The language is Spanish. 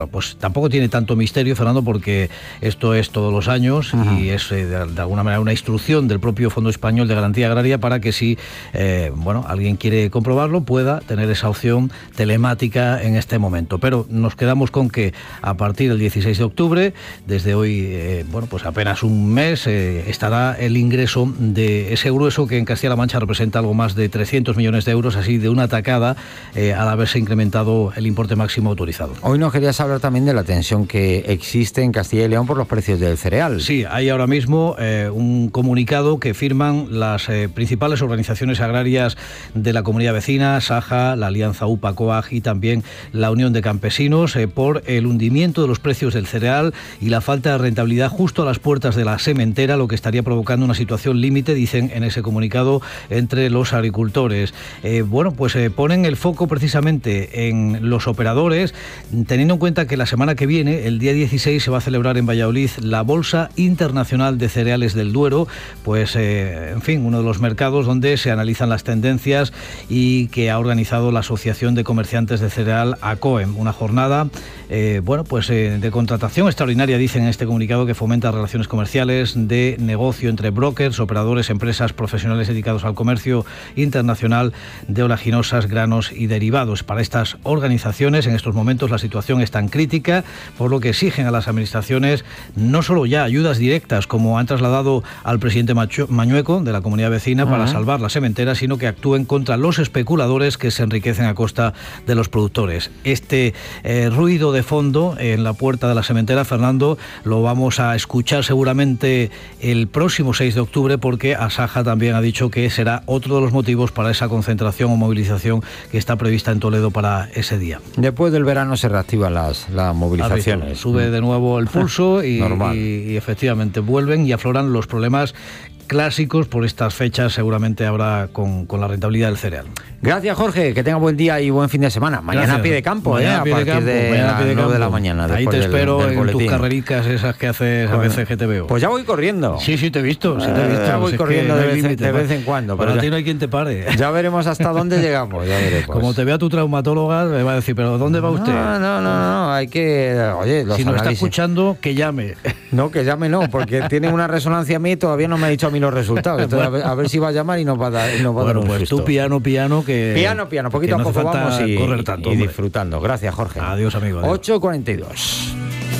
Pues tampoco tiene tanto misterio, Fernando, porque esto es todos los años y es de alguna manera una instrucción del propio Fondo Español de Garantía Agraria para que si alguien quiere comprobarlo pueda tener esa opción telemática en este momento. Pero nos quedamos con que a partir del 16 de octubre, desde hoy, pues apenas un mes, estará el ingreso de ese grueso que en Castilla-La Mancha representa algo más de 300 millones de euros, así de una tacada, al haberse incrementado el importe máximo autorizado. Hoy nos querías hablar también de la tensión que existe en Castilla y León por los precios del cereal. Sí, hay ahora mismo un comunicado que firman las principales organizaciones agrarias de la comunidad vecina, Saja, la Alianza UPA-COAG y también la Unión de Campesinos, por el hundimiento de los precios del cereal y la falta de rentabilidad justo a las puertas de la sementera, lo que estaría provocando una situación límite, dicen en ese comunicado, entre los agricultores. Ponen el foco precisamente en los operadores, teniendo en cuenta que la semana que viene, el día 16, se va a celebrar en Valladolid la Bolsa Internacional de Cereales del Duero, uno de los mercados donde se analizan las tendencias y que ha organizado la Asociación de Comerciantes de Cereal, ACOEM, una jornada de contratación extraordinaria, dicen en este comunicado, que fomenta relaciones comerciales, de negocio entre brokers, operadores, empresas, profesionales dedicados al comercio internacional de oleaginosas, granos y derivados. Para estas organizaciones, en estos momentos, la situación es tan crítica, por lo que exigen a las administraciones no solo ya ayudas directas, como han trasladado al presidente Mañueco de la comunidad vecina para salvar la sementera, sino que actúen contra los especuladores que se enriquecen a costa de los productores. Este ruido de fondo en la puerta de la sementera, Fernando, lo vamos a escuchar seguramente el próximo 6 de octubre, porque Asaja también ha dicho que será otro de los motivos para esa concentración o movilización que está prevista en Toledo para ese día. Después del verano se reactivan las movilizaciones. Sube de nuevo el pulso y efectivamente vuelven y afloran los problemas clásicos por estas fechas, seguramente habrá con la rentabilidad del cereal. Gracias, Jorge, que tenga buen día y buen fin de semana. Mañana a pie de campo, a partir de las 9 de la mañana. Ahí te espero en tus carrericas esas que haces a veces, que te veo. Pues ya voy corriendo. Sí, te he visto. Ya voy corriendo de vez en cuando. Pero a ti no hay quien te pare. Ya veremos hasta dónde llegamos. Ya veremos. Como te vea tu traumatóloga, me va a decir, ¿pero dónde va usted? No, hay que... Oye, si no está escuchando, que llame. No, que llame no, porque tiene una resonancia a mí y todavía no me ha dicho a mí los resultados. Entonces, a ver si va a llamar y nos va a dar un susto. Tú piano, que... Piano, poquito a poco vamos y disfrutando. Gracias, Jorge. Adiós, amigo. 8:42.